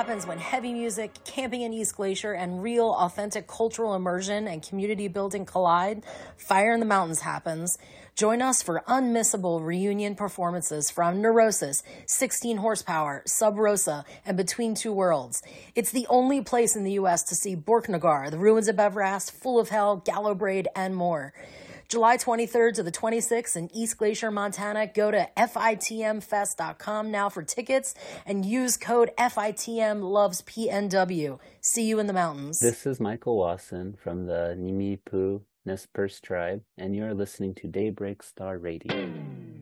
happens when heavy music, camping in East Glacier, and real, authentic cultural immersion and community building collide. Fire in the Mountains happens. Join us for unmissable reunion performances from Neurosis, 16 Horsepower, Sub Rosa, and Between Two Worlds. It's the only place in the U.S. to see Borknagar, the ruins of Evrast, Full of Hell, Gallow Braid, and more. July 23rd to the 26th in East Glacier, Montana. Go to fitmfest.com now for tickets and use code FITMLovesPNW. See you in the mountains. This is Michael Wasson from the Nimipu Nez Perce tribe, and you're listening to Daybreak Star Radio.